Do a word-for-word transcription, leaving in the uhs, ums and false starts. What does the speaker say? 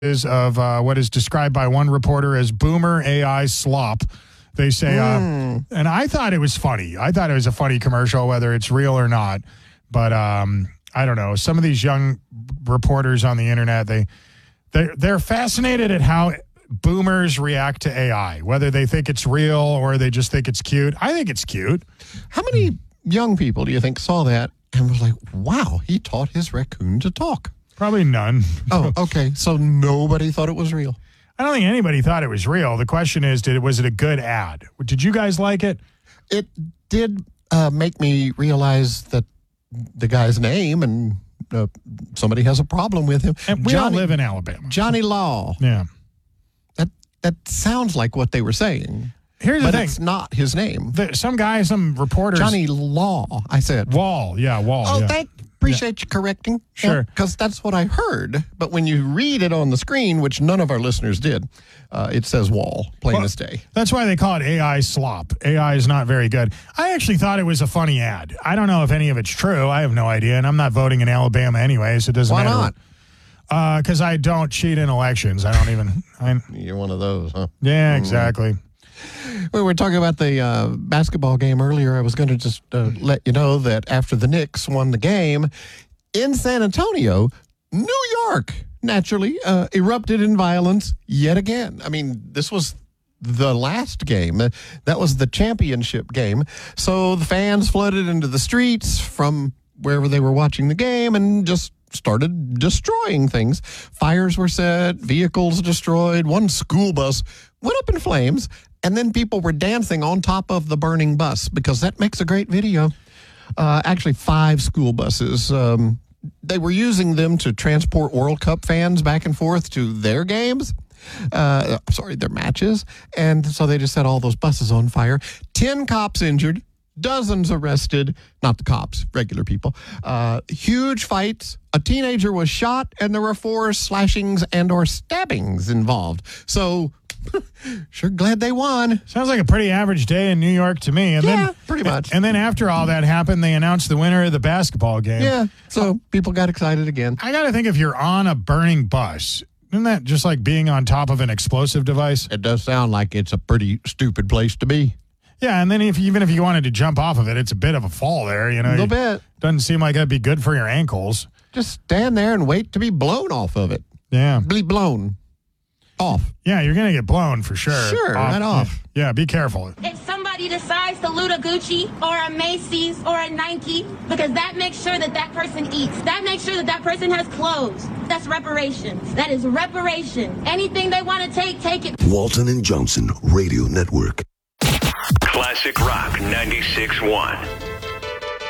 of uh, what is described by one reporter as boomer A I slop. They say, mm. uh, and I thought it was funny. I thought it was a funny commercial, whether it's real or not. But um, I don't know. Some of these young reporters on the internet, they they're, they're fascinated at how boomers react to A I, whether they think it's real or they just think it's cute. I think it's cute. How many young people do you think saw that and was like, wow, he taught his raccoon to talk? Probably none. Oh, okay. So nobody thought it was real. I don't think anybody thought it was real. The question is, did it was it a good ad? Did you guys like it? It did uh, make me realize that the guy's name and uh, somebody has a problem with him. And we Johnny, all live in Alabama. Johnny Law. Yeah. That that sounds like what they were saying. Here's but the thing. It's not his name. The, some guy, some reporters. Johnny Law, I said. Wall. Yeah, Wall. Oh, yeah. thank Appreciate yeah. you correcting. Sure. Because yeah, that's what I heard. But when you read it on the screen, which none of our listeners did, uh, it says Wall, plain well, as day. That's why they call it A I slop. A I is not very good. I actually thought it was a funny ad. I don't know if any of it's true. I have no idea. And I'm not voting in Alabama anyway, so it doesn't why matter. Why not? Because uh, I don't cheat in elections. I don't even. I, You're one of those, huh? Yeah, exactly. Mm. We were talking about the uh, basketball game earlier. I was going to just uh, let you know that after the Knicks won the game in San Antonio, New York naturally uh, erupted in violence yet again. I mean, this was the last game. That was the championship game. So the fans flooded into the streets from wherever they were watching the game and just started destroying things. Fires were set, vehicles destroyed, one school bus went up in flames, and then people were dancing on top of the burning bus because that makes a great video. Uh, actually, five school buses. Um, they were using them to transport World Cup fans back and forth to their games. Uh, sorry, their matches. And so they just set all those buses on fire. Ten cops injured, dozens arrested. Not the cops, regular people. Uh, huge fights. A teenager was shot, and there were four slashings and or stabbings involved. So... sure glad they won. Sounds like a pretty average day in New York to me. And yeah, then, pretty much. And then after all that happened, they announced the winner of the basketball game. Yeah, so people got excited again. I got to think if you're on a burning bus, isn't that just like being on top of an explosive device? It does sound like it's a pretty stupid place to be. Yeah, and then if even if you wanted to jump off of it, it's a bit of a fall there. You know, a little bit. Doesn't seem like that'd be good for your ankles. Just stand there and wait to be blown off of it. Yeah. Be blown. Off. Yeah, you're going to get blown for sure. Sure, off. right off. Yeah, be careful. If somebody decides to loot a Gucci or a Macy's or a Nike, because that makes sure that that person eats. That makes sure that that person has clothes. That's reparations. That is reparation. Anything they want to take, take it. Walton and Johnson Radio Network. Classic Rock ninety-six point one.